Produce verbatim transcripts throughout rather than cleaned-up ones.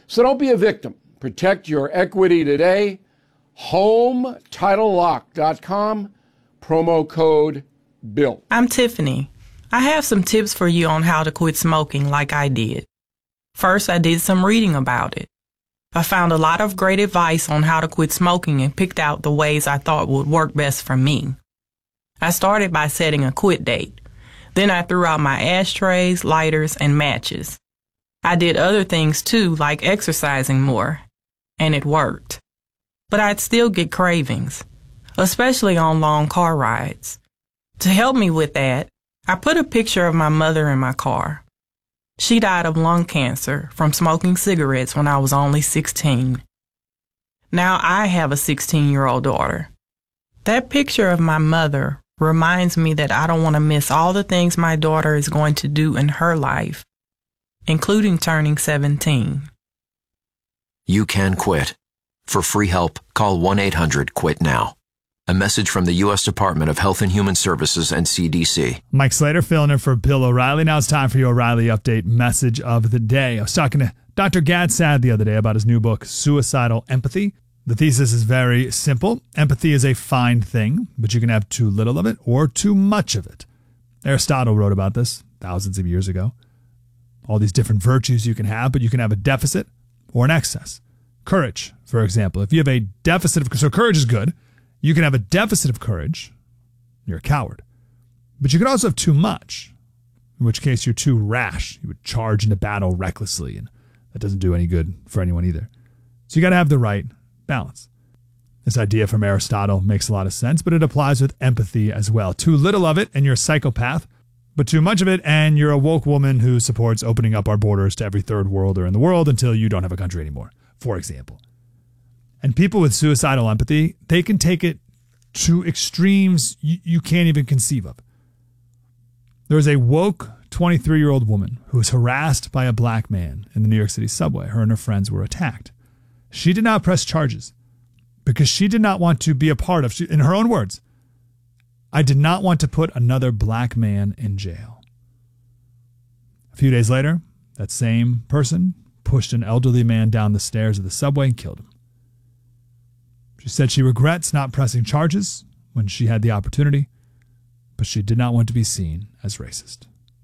So don't be a victim. Protect your equity today. home title lock dot com, promo code BILL. I'm Tiffany. I have some tips for you on how to quit smoking like I did. First, I did some reading about it. I found a lot of great advice on how to quit smoking and picked out the ways I thought would work best for me. I started by setting a quit date. Then I threw out my ashtrays, lighters, and matches. I did other things too, like exercising more, and it worked. But I'd still get cravings, especially on long car rides. To help me with that, I put a picture of my mother in my car. She died of lung cancer from smoking cigarettes when I was only sixteen. Now I have a sixteen-year-old daughter. That picture of my mother reminds me that I don't want to miss all the things my daughter is going to do in her life, including turning seventeen. You can quit. For free help, call one eight hundred quit now. A message from the U S Department of Health and Human Services and C D C. Mike Slater filling in for Bill O'Reilly. Now it's time for your O'Reilly Update message of the day. I was talking to Doctor Gad Saad the other day about his new book, Suicidal Empathy. The thesis is very simple. Empathy is a fine thing, but you can have too little of it or too much of it. Aristotle wrote about this thousands of years ago. All these different virtues you can have, but you can have a deficit or an excess. Courage, for example. If you have a deficit of, so courage is good. You can have a deficit of courage. You're a coward. But you can also have too much, in which case you're too rash. You would charge into battle recklessly, and that doesn't do any good for anyone either. So you got to have the right balance. This idea from Aristotle makes a lot of sense, but it applies with empathy as well. Too little of it, and you're a psychopath, but too much of it, and you're a woke woman who supports opening up our borders to every third worlder in the world until you don't have a country anymore, for example. And people with suicidal empathy, they can take it to extremes you, you can't even conceive of. There was a woke twenty-three-year-old woman who was harassed by a black man in the New York City subway. Her and her friends were attacked. She did not press charges because she did not want to be a part of, she, in her own words, I did not want to put another black man in jail. A few days later, that same person pushed an elderly man down the stairs of the subway and killed him. She said she regrets not pressing charges when she had the opportunity, but she did not want to be seen as racist.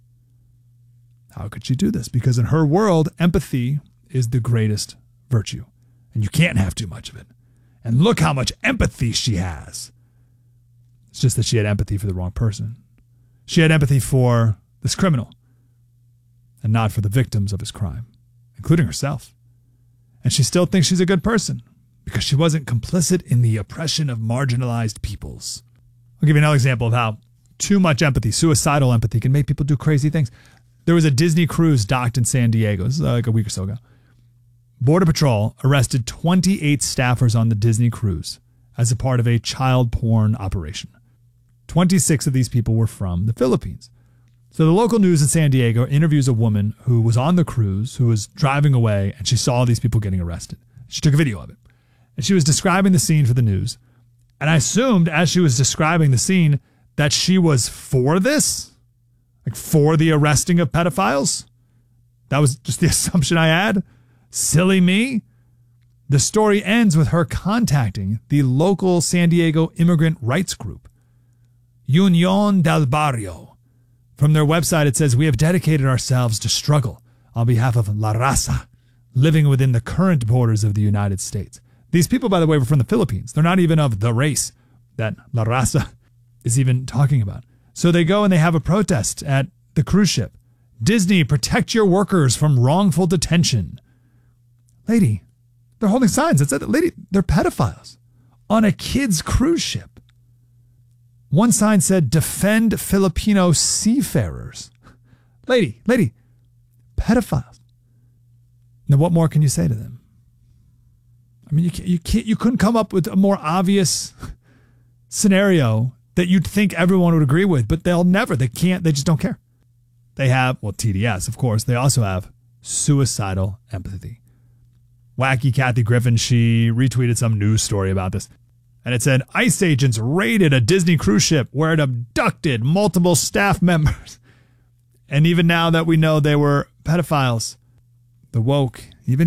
How could she do this? Because in her world, empathy is the greatest virtue, and you can't have too much of it. And look how much empathy she has. It's just that she had empathy for the wrong person. She had empathy for this criminal and not for the victims of his crime, including herself. And she still thinks she's a good person because she wasn't complicit in the oppression of marginalized peoples. I'll give you another example of how too much empathy, suicidal empathy, can make people do crazy things. There was a Disney cruise docked in San Diego. This is like a week or so ago. Border Patrol arrested twenty-eight staffers on the Disney cruise as a part of a child porn operation. twenty-six of these people were from the Philippines. So the local news in San Diego interviews a woman who was on the cruise, who was driving away, and she saw these people getting arrested. She took a video of it. And she was describing the scene for the news. And I assumed as she was describing the scene that she was for this, like for the arresting of pedophiles. That was just the assumption I had. Silly me. The story ends with her contacting the local San Diego immigrant rights group, Unión del Barrio. From their website, it says, we have dedicated ourselves to struggle on behalf of La Raza, living within the current borders of the United States. These people, by the way, were from the Philippines. They're not even of the race that La Raza is even talking about. So they go and they have a protest at the cruise ship. Disney, protect your workers from wrongful detention. Lady, they're holding signs that said, lady, they're pedophiles on a kid's cruise ship. One sign said, defend Filipino seafarers. Lady, lady, pedophiles. Now, what more can you say to them? I mean, you can't, you can't, you couldn't come up with a more obvious scenario that you'd think everyone would agree with, but they'll never, they can't, they just don't care. They have, well, T D S, of course. They also have suicidal empathy. Wacky Kathy Griffin, she retweeted some news story about this. And it said, ICE agents raided a Disney cruise ship where it abducted multiple staff members. And even now that we know they were pedophiles, the woke